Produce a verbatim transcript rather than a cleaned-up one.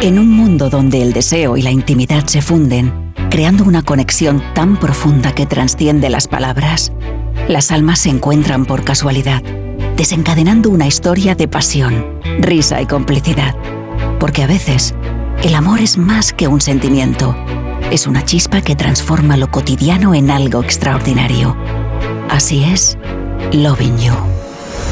En un mundo donde el deseo y la intimidad se funden, creando una conexión tan profunda que trasciende las palabras, las almas se encuentran por casualidad, desencadenando una historia de pasión, risa y complicidad. Porque a veces, el amor es más que un sentimiento, es una chispa que transforma lo cotidiano en algo extraordinario. Así es, Loving You.